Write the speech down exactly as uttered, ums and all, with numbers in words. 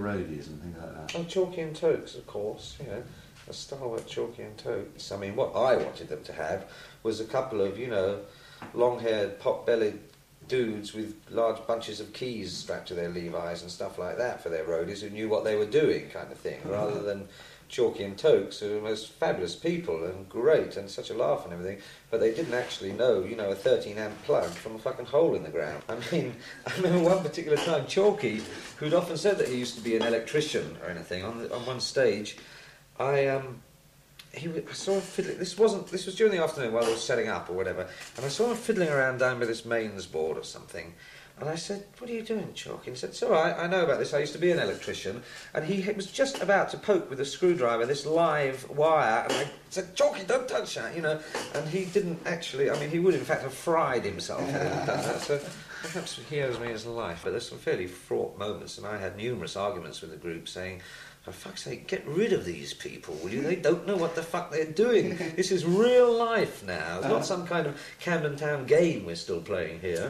roadies and things like that. Oh, Chalky and Tokes, of course, you know, a stalwart Chalky and Tokes. I mean, what I wanted them to have was a couple of, you know, long-haired, pot-bellied dudes with large bunches of keys strapped to their Levi's and stuff like that for their roadies who knew what they were doing, kind of thing, rather than Chalky and Tokes, who were the most fabulous people and great and such a laugh and everything, but they didn't actually know, you know, a thirteen amp plug from a fucking hole in the ground. I mean, I remember one particular time, Chalky, who'd often said that he used to be an electrician or anything, on, the, on one stage, I, um... He, I saw him fiddling. This wasn't. This was during the afternoon while they were setting up or whatever. And I saw him fiddling around down by this mains board or something. And I said, "What are you doing, Chalky?" And he said, "It's all right. I know about this. I used to be an electrician." And he was just about to poke with a screwdriver this live wire. And I said, "Chalky, don't touch that," you know. And he didn't actually. I mean, he would in fact have fried himself had he done that. So perhaps he owes me his life. But there's some fairly fraught moments, and I had numerous arguments with the group saying, for fuck's sake, get rid of these people, will you? They don't know what the fuck they're doing. This is real life now. It's not some kind of Camden Town game we're still playing here.